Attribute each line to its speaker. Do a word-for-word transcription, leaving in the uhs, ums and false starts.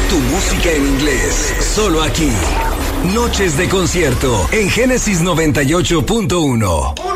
Speaker 1: Tu música en inglés, solo aquí. Noches de concierto en Génesis noventa y ocho punto uno.